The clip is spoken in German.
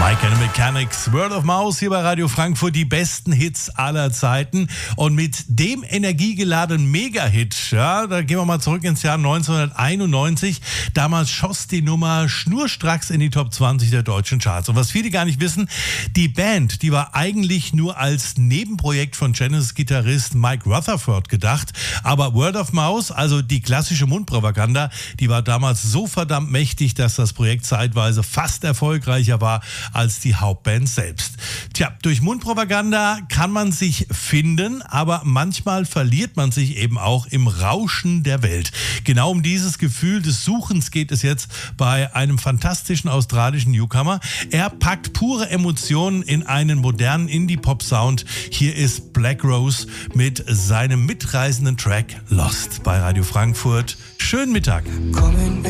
Mike and the Mechanics, World of Mouse hier bei Radio Frankfurt, die besten Hits aller Zeiten. Und mit dem energiegeladenen Mega-Hit, ja, da gehen wir mal zurück ins Jahr 1991. Damals schoss die Nummer schnurstracks in die Top 20 der deutschen Charts. Und was viele gar nicht wissen, die Band, die war eigentlich nur als Nebenprojekt von Genesis-Gitarrist Mike Rutherford gedacht. Aber Word of Mouse, also die klassische Mundpropaganda, die war damals so verdammt mächtig, dass das Projekt zeitweise fast erfolgreicher war als die Hauptband selbst. Tja, durch Mundpropaganda kann man sich finden, aber manchmal verliert man sich eben auch im Rauschen der Welt. Genau um dieses Gefühl des Suchens geht es jetzt bei einem fantastischen australischen Newcomer. Er packt pure Emotionen in einen modernen Indie-Pop-Sound. Hier ist Black Rose mit seinem mitreißenden Track Lost bei Radio Frankfurt. Schönen Mittag.